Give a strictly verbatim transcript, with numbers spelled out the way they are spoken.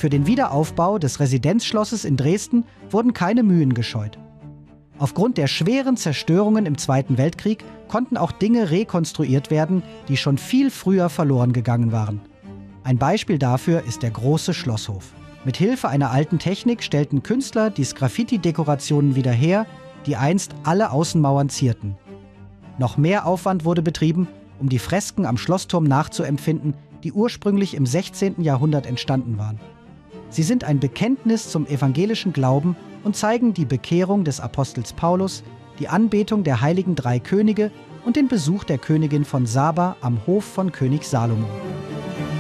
Für den Wiederaufbau des Residenzschlosses in Dresden wurden keine Mühen gescheut. Aufgrund der schweren Zerstörungen im Zweiten Weltkrieg konnten auch Dinge rekonstruiert werden, die schon viel früher verloren gegangen waren. Ein Beispiel dafür ist der große Schlosshof. Mit Hilfe einer alten Technik stellten Künstler die Sgraffiti-Dekorationen wieder her, die einst alle Außenmauern zierten. Noch mehr Aufwand wurde betrieben, um die Fresken am Schlossturm nachzuempfinden, die ursprünglich im sechzehnten Jahrhundert entstanden waren. Sie sind ein Bekenntnis zum evangelischen Glauben und zeigen die Bekehrung des Apostels Paulus, die Anbetung der heiligen drei Könige und den Besuch der Königin von Saba am Hof von König Salomo.